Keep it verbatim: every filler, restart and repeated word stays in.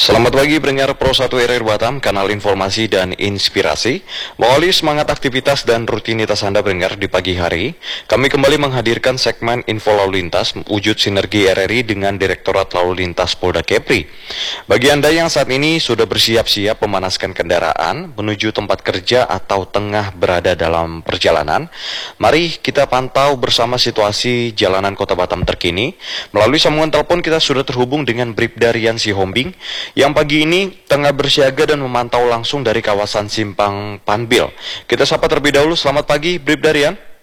Selamat pagi pendengar Pro satu R R Batam, kanal informasi dan inspirasi. Mengawali semangat aktivitas dan rutinitas Anda pendengar di pagi hari, kami kembali menghadirkan segmen Info Lalu Lintas wujud sinergi R R I dengan Direktorat Lalu Lintas Polda Kepri. Bagi Anda yang saat ini sudah bersiap-siap memanaskan kendaraan menuju tempat kerja atau tengah berada dalam perjalanan, mari kita pantau bersama situasi jalanan Kota Batam terkini. Melalui sambungan telepon kita sudah terhubung dengan Bribda Rian Sihombing yang pagi ini tengah bersiaga dan memantau langsung dari kawasan Simpang Panbil. Kita sapa terlebih dahulu. Selamat pagi, Bribda Rian.